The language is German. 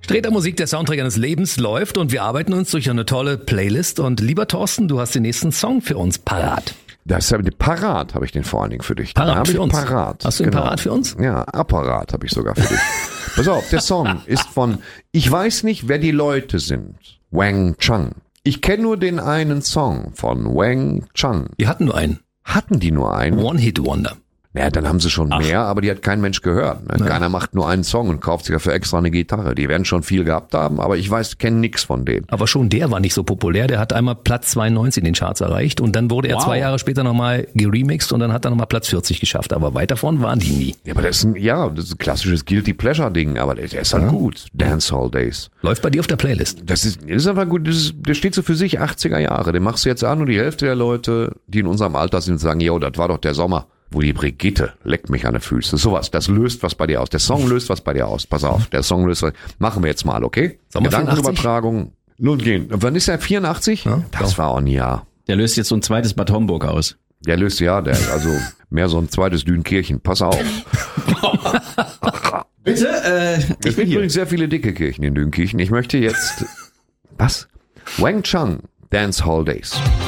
Streter Musik, der Soundtrack eines Lebens läuft und wir arbeiten uns durch eine tolle Playlist. Und lieber Thorsten, du hast den nächsten Song für uns parat. Parat habe ich den vor allen Dingen für dich. Parat für uns? Parat. Hast du ihn parat für uns? Ja, Apparat habe ich sogar für dich. Pass auf, der Song ist von Ich weiß nicht, wer die Leute sind. Wang Chung. Ich kenne nur den einen Song von Wang Chung. Die hatten nur einen. Hatten die nur einen? One-Hit-Wonder. Ja, dann haben sie schon mehr, aber die hat kein Mensch gehört. Ne? Keiner macht nur einen Song und kauft sich dafür extra eine Gitarre. Die werden schon viel gehabt haben, aber ich kenne nix von denen. Aber schon der war nicht so populär. Der hat einmal Platz 92 in den Charts erreicht und dann wurde er 2 Jahre später nochmal geremixed und dann hat er nochmal Platz 40 geschafft. Aber weit davon waren die nie. Ja, aber das ist ein klassisches Guilty Pleasure Ding, aber der ist halt gut. Dancehall Days. Läuft bei dir auf der Playlist. Das ist einfach gut. Der steht so für sich 80er Jahre. Den machst du jetzt an und die Hälfte der Leute, die in unserem Alter sind, sagen, yo, das war doch der Sommer. Wo die Brigitte leckt mich an den Füßen. Sowas, das löst was bei dir aus. Der Song löst was bei dir aus. Pass auf, der Song löst was. Machen wir jetzt mal, okay? Gedankenübertragung. Nun gehen. Wann ist er? 84? Ja, das war auch ein Jahr. Der löst jetzt so ein zweites Bad Homburg aus. Der löst also mehr so ein zweites Dünkirchen. Pass auf. Bitte? Es gibt übrigens sehr viele dicke Kirchen in Dünkirchen. Ich möchte jetzt... Was? Wang Chung, Dancehall Days.